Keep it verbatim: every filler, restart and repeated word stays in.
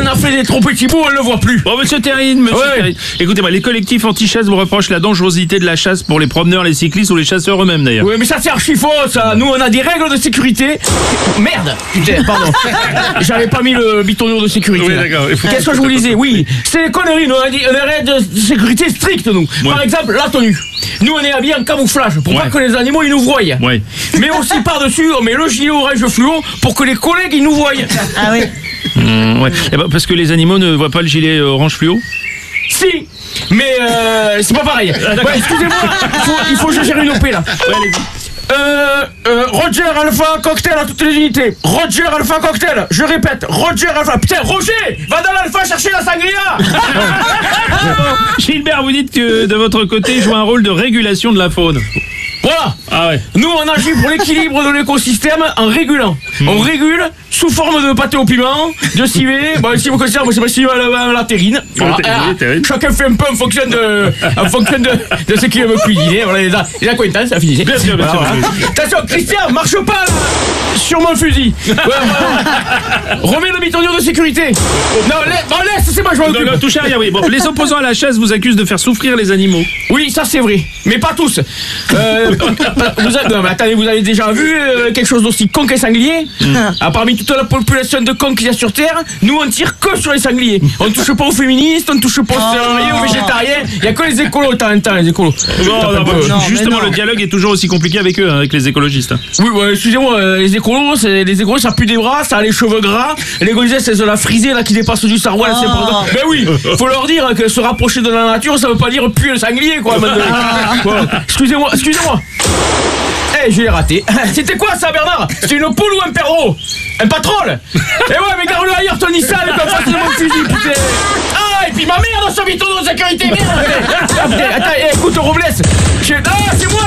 a fait des trop petits bouts, on le voit plus. Bon, monsieur Terrine, monsieur Ouais. Terrine. Écoutez-moi, les collectifs anti-chasse vous reprochent la dangerosité de la chasse pour les promeneurs, les cyclistes ou les chasseurs eux-mêmes d'ailleurs. Oui, mais ça c'est archi faux, ça. Nous, on a des règles de sécurité. Merde. Putain, pardon. J'avais pas mis le bitonneau de sécurité. Oui, là. d'accord. Il faut- Qu'est-ce que je vous disais? Oui, c'est des conneries. Nous, on a dit- on a des règles de sécurité strictes, nous. Ouais. Par exemple, la tenue. Nous, on est habillés en camouflage pour Ouais. pas que les animaux ils nous voient. Ouais. Mais aussi par-dessus, on met le gilet orange fluo pour que les collègues ils nous voient. Ah oui. Mmh, ouais. Eh ben, parce que les animaux ne voient pas le gilet orange fluo. Si, mais euh, c'est pas pareil. Ouais, excusez-moi, il faut, il faut que je gère une O P là. Ouais, allez-y. Euh, euh, Roger Alpha Cocktail à toutes les unités. Roger Alpha Cocktail. Je répète, Roger Alpha. Putain, Roger, va dans l'Alpha chercher la sangria. Gilbert, vous dites que de votre côté, il joue un rôle de régulation de la faune. Voilà. Ah ouais. Nous, on agit pour l'équilibre de l'écosystème en régulant. On régule sous forme de pâté au piment, de civet. Bon, si vous connaissez, moi, c'est pas civet à la, à la terrine. Voilà. La terrine, Ah, terrine. chacun fait un peu en fonction de, en fonction de, de ce qu'il veut cuisiner. Voilà, les, les acquaintances, ça finit. Bien sûr, bien sûr, bien sûr. Attention, Christian, marche pas là, sur mon fusil. Ouais, voilà. Remets le bitonneau de sécurité. Non, laisse, bon, laisse, c'est moi, je m'en Non, occupe. non, touchez à rien, oui. Bon, les opposants à la chasse vous accusent de faire souffrir les animaux. Oui, ça c'est vrai, mais pas tous. Euh, vous avez, non, mais attendez, vous avez déjà vu euh, quelque chose d'aussi con qu'un sanglier? Ah, parmi toute la population de cons qu'il y a sur Terre, nous on tire que sur les sangliers. On touche pas aux féministes, on touche pas aux salariés, aux végétariens. Il y a que les écolos de temps en temps, les écolos. Non, Tape non, un bah, peu. non, justement, mais non. le dialogue est toujours aussi compliqué avec eux, hein, avec les écologistes. Oui, ouais, excusez-moi, euh, les écolos, c'est, les écolos, ça pue des bras, ça a les cheveux gras. Les gonzesses, elles ont la frisée là qui dépasse du sarwal. c'est pas- Ben oui, faut leur dire que se rapprocher de la nature, ça veut pas dire puer le sanglier, quoi. maintenant. Voilà. Excusez-moi, excusez-moi. Eh, je l'ai raté. C'était quoi ça, Bernard? C'était une poule ou un perro? Un patrol? Eh ouais, mais garde-le ailleurs, ton Nissan, comme ça, c'est de mon fusil, putain. Ah, et puis ma merde, ce biton de sécurité, merde. Ah, putain, attends, eh, écoute, Robles. je- Ah, c'est moi!